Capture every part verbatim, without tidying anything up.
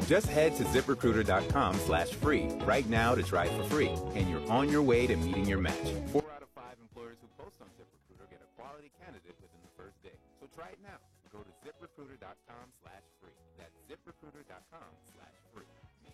Just head to ZipRecruiter.com slash free right now to try for free, and you're on your way to meeting your match. Four out of five employers who post on ZipRecruiter get a quality candidate within the first day. So try it now. Go to ZipRecruiter.com slash free. That's ZipRecruiter.com slash free.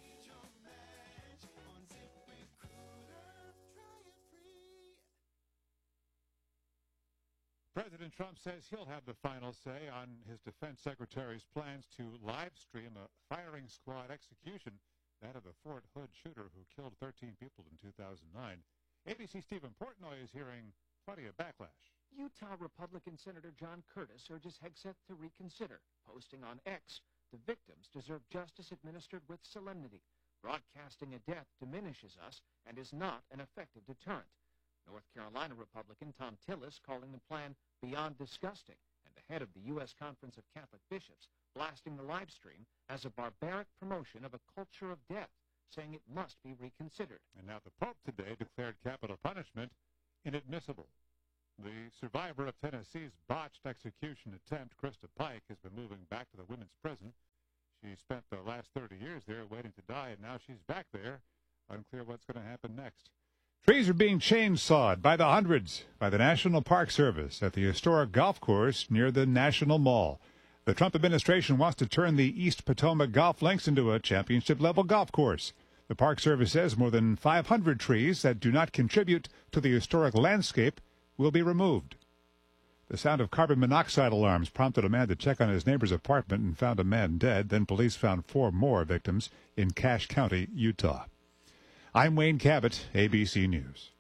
President Trump says he'll have the final say on his defense secretary's plans to live stream a firing squad execution, that of the Fort Hood shooter who killed thirteen people in two thousand nine. A B C Stephen Portnoy is hearing plenty of backlash. Utah Republican Senator John Curtis urges Hegseth to reconsider, posting on X, "The victims deserve justice administered with solemnity. Broadcasting a death diminishes us and is not an effective deterrent." North Carolina Republican Tom Tillis calling the plan beyond disgusting, and the head of the U S Conference of Catholic Bishops blasting the live stream as a barbaric promotion of a culture of death, saying it must be reconsidered. And now the Pope today declared capital punishment inadmissible. The survivor of Tennessee's botched execution attempt, Krista Pike, has been moving back to the women's prison. She spent the last thirty years there waiting to die, and now she's back there. Unclear what's going to happen next. Trees are being chainsawed by the hundreds by the National Park Service at the historic golf course near the National Mall. The Trump administration wants to turn the East Potomac Golf Links into a championship-level golf course. The Park Service says more than five hundred trees that do not contribute to the historic landscape will be removed. The sound of carbon monoxide alarms prompted a man to check on his neighbor's apartment and found a man dead. Then police found four more victims in Cache County, Utah. I'm Wayne Cabot, A B C News.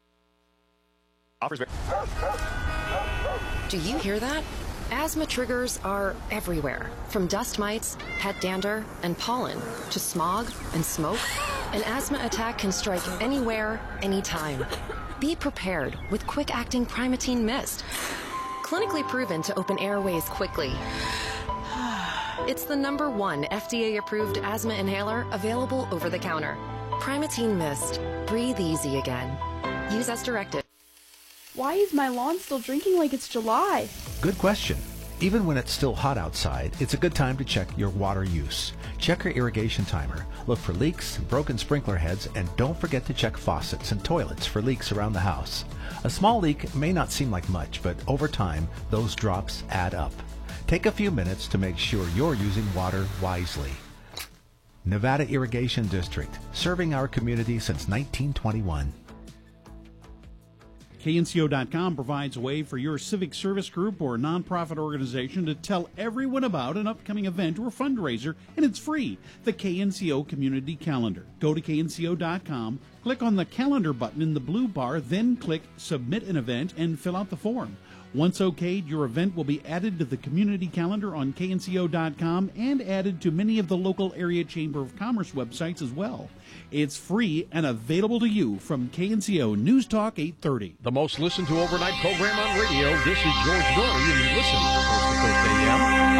Do you hear that? Asthma triggers are everywhere, from dust mites, pet dander, and pollen, to smog and smoke. An asthma attack can strike anywhere, anytime. Be prepared with quick-acting Primatene Mist. Clinically proven to open airways quickly. It's the number one F D A-approved asthma inhaler available over the counter. Primatene Mist. Breathe easy again. Use as directed. Why is my lawn still drinking like it's July? Good question. Even when it's still hot outside, it's a good time to check your water use. Check your irrigation timer. Look for leaks, broken sprinkler heads, and don't forget to check faucets and toilets for leaks around the house. A small leak may not seem like much, but over time, those drops add up. Take a few minutes to make sure you're using water wisely. Nevada Irrigation District, serving our community since nineteen twenty-one. K N C O dot com provides a way for your civic service group or nonprofit organization to tell everyone about an upcoming event or fundraiser, and it's free. The K N C O Community Calendar. Go to K N C O dot com, click on the calendar button in the blue bar, then click Submit an Event and fill out the form. Once okayed, your event will be added to the community calendar on K N C O dot com and added to many of the local area Chamber of Commerce websites as well. It's free and available to you from K N C O News Talk eight thirty. The most listened to overnight program on radio. This is George Dory, and you're listening to Coast to Coast A M.